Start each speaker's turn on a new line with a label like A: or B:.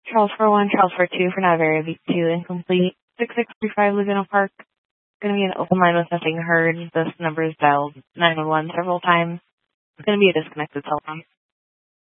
A: Charles for 1, Charles for 2, for now very V2, incomplete. 6635 Laguna Park. Going to be an open line with nothing heard. This number is dialed 911 several times. It's going to be a disconnected cell phone.